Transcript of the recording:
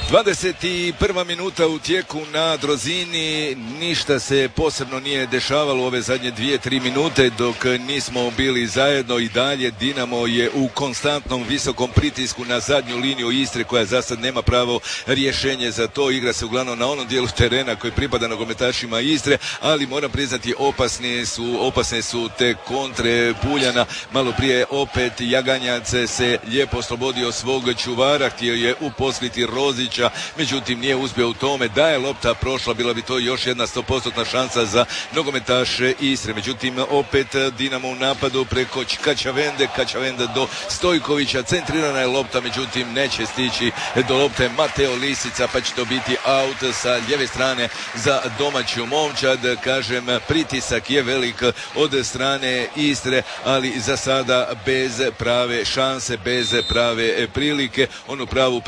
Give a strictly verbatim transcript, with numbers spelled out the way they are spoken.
dvadeset prva minuta u tijeku na Drozini, ništa se posebno nije dešavalo ove zadnje dvije, tri minute dok nismo bili zajedno i dalje. Dinamo je u konstantnom visokom pritisku na zadnju liniju Istre koja za sad nema pravo rješenje za to. Igra se uglavnom na onom dijelu terena koji pripada nogometašima Istre, ali moram priznati opasne su, opasne su te kontre Puljana. Malo prije opet Jaganjac se lijepo oslobodio svog čuvara, htio je uposliti Rozića, međutim nije uspio u tome. Da je lopta prošla, bila bi to još jedna sto posto šansa za nogometaše Istre. Međutim, opet Dinamo u napadu preko Kačavende, Kačavende do Stojkovića, centrirana je lopta, međutim neće stići do lopte Mateo Lisica, pa će to biti aut sa lijeve strane za domaću momčad. Kažem, pritisak je velik od strane Istre, ali za sada bez prave šanse, bez prave prilike. Onu pravu